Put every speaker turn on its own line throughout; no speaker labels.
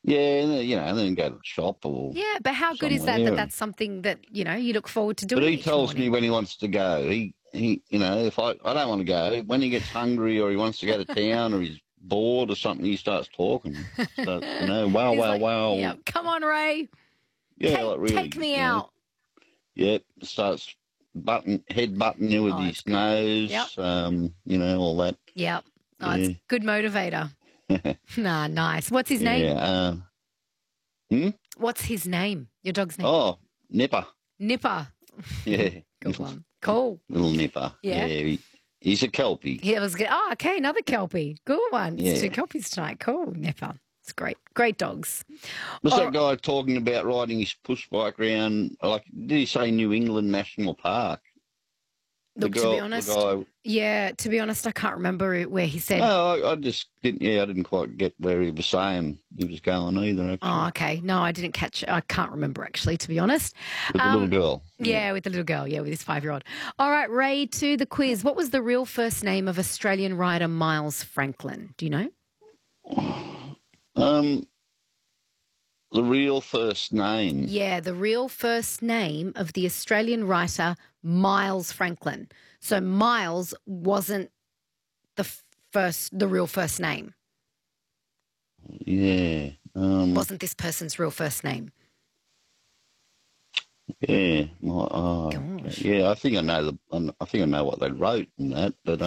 Yeah, and then go to the shop or
Yeah, but how good is that
somewhere.
that's something that, you look forward to
But
doing
he
each
tells me
morning?
when he wants to go. If I don't want to go, when he gets hungry or he wants to go to town or he's bored or something, he starts talking. Starts, wow,
He's
wow,
like, yeah,
wow.
come on, Ray,
Yeah, like
take
really,
me out.
yeah, starts head butting you with
Oh, that's
his
good. Yep.
nose, all that.
Yep. Oh, it's
Yeah.
a good motivator. Nah, nice. What's his name?
Yeah. Hmm?
What's his name? Your dog's name?
Oh, Nipper.
Nipper.
Yeah.
Good one. Cool.
Little Nipper.
Yeah.
Yeah, he's a Kelpie.
Yeah, it was good. Oh, okay, another Kelpie. Good one. It's two
Yeah.
Kelpies tonight. Cool. Nipper. It's great. Great dogs.
Was
Oh,
that guy talking about riding his push bike around, like, did he say New England National Park?
look, to be honest, yeah, to be honest, I can't remember where he said.
No, I just didn't, I didn't quite get where he was saying he was going either,
Oh,
actually.
okay. No, I didn't catch. I can't remember actually, to be honest.
With the little girl.
Yeah, with the little girl. Yeah, with his 5-year-old. All right, Ray, to the quiz. What was the real first name of Australian rider Miles Franklin? Do you know?
Um, the real first name.
Yeah, the real first name of the Australian writer Miles Franklin. So Miles wasn't the real first name.
Yeah.
Wasn't this person's real first name?
Yeah.
Gosh.
Yeah, I think I know what they wrote in that, but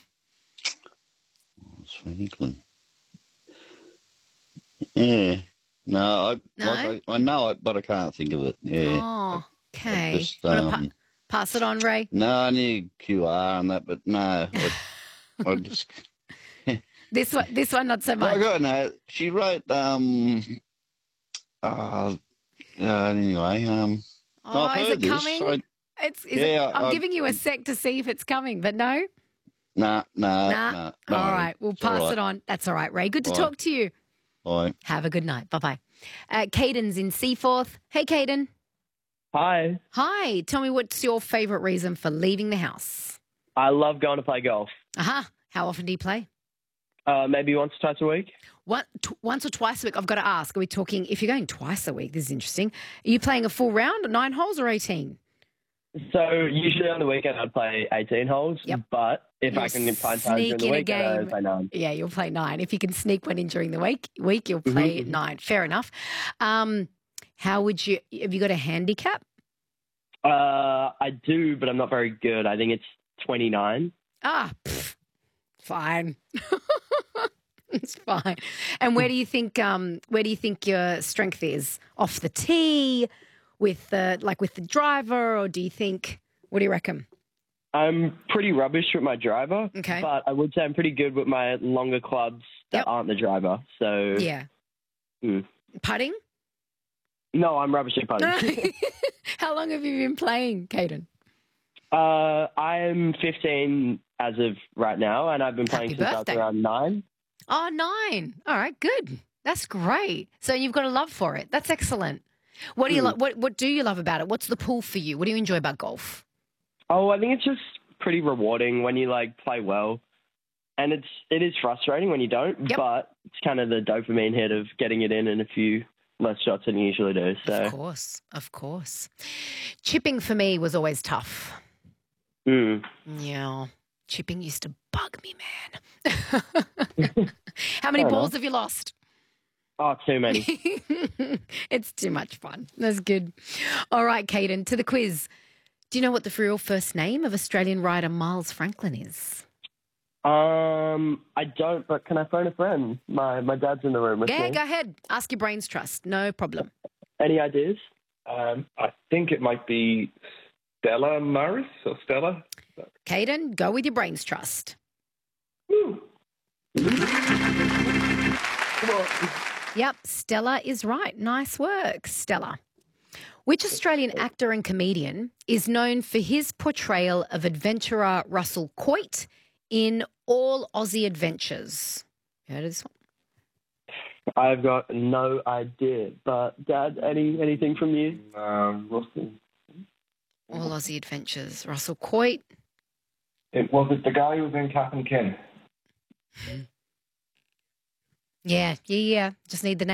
Franklin. Yeah. No,
No?
I know it, but I can't think of it. Yeah.
Oh, okay.
Just
Want to pass it on, Ray?
no, I knew QR and that, but no, I just.
This one, not so much.
I got no. She wrote anyway
Oh,
I've
is
heard
it
this.
coming? I'm giving you a sec to see if it's coming, but no?
Nah.
All right, we'll pass it on. That's all right, Ray. Good to talk to you.
Bye.
Have a good night. Bye-bye. Caden's in Seaforth. Hey, Caden.
Hi.
Hi. Tell me, what's your favourite reason for leaving the house?
I love going to play golf.
Aha. How often do you play?
Maybe once or twice a week.
Once or twice a week? I've got to ask. Are we talking, if you're going twice a week, this is interesting. Are you playing a full round, 9 holes or 18?
So usually on the weekend I'd play 18 holes, but if I can find time during the week, I'd play 9.
Yeah, you'll play 9. If you can sneak one in during the week you'll play 9. Fair enough. Have you got a handicap?
I do, but I'm not very good. I think it's 29.
Fine. It's fine. And where do you think your strength is? Off the tee, with the driver, or do you think? What do you reckon?
I'm pretty rubbish with my driver.
Okay.
But I would say I'm pretty good with my longer clubs that aren't the driver. So
yeah. Putting?
No, I'm rubbish at putting.
How long have you been playing, Caden?
I'm 15 as of right now, and I've been playing since I was around 9.
Oh, 9. All right, good. That's great. So you've got a love for it. That's excellent. What do you like? What do you love about it? What's the pull for you? What do you enjoy about golf?
Oh, I think it's just pretty rewarding when you play well, and it is frustrating when you don't.
Yep.
But it's kind of the dopamine hit of getting it in a few less shots than you usually do. So
of course. Chipping for me was always tough. Yeah, chipping used to bug me, man. How many balls have you lost?
Oh, too many.
It's too much fun. That's good. All right, Caden, to the quiz. Do you know what the real first name of Australian rider Miles Franklin is?
I don't, but can I phone a friend? My dad's in the room with me.
Yeah, go ahead. Ask your brain's trust. No problem.
Any ideas?
I think it might be Stella Morris or Stella.
Caden, go with your brain's trust. Yep, Stella is right. Nice work, Stella. Which Australian actor and comedian is known for his portrayal of adventurer Russell Coight in All Aussie Adventures? You heard of this one?
I've got no idea, but Dad, anything from you?
Russell.
All Aussie Adventures. Russell Coight.
It was the guy who was in Kath and Kin.
Yeah. Just need the name.